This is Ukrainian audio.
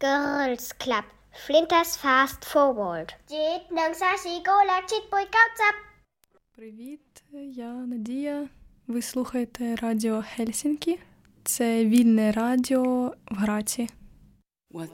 Girls Club, Flinters Fast Forward. Привіт, я Надія. Ви слухаєте радіо Хельсінкі. Це вільне радіо в Граці.